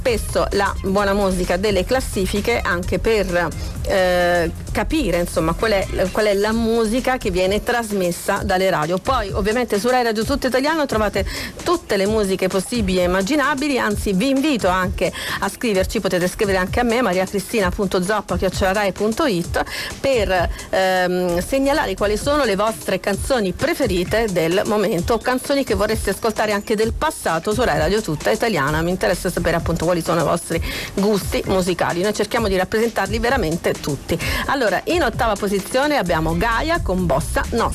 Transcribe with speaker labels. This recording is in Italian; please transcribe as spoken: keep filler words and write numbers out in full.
Speaker 1: spesso la buona musica delle classifiche anche per eh, capire insomma qual è, qual è la musica che viene trasmessa dalle radio. Poi ovviamente su Rai Radio Tutto Italiano trovate tutte le musiche possibili e immaginabili, anzi vi invito anche a scriverci, potete scrivere anche a me mariacristina punto zoppa chiocciola rai punto it per ehm, segnalare quali sono le vostre canzoni preferite del momento o canzoni che vorreste ascoltare anche del passato su Rai Radio Tutta Italiana. Mi interessa sapere appunto quali sono i vostri gusti musicali, noi cerchiamo di rappresentarli veramente tutti. Allora, in ottava posizione abbiamo Gaia con Bossa Nostra.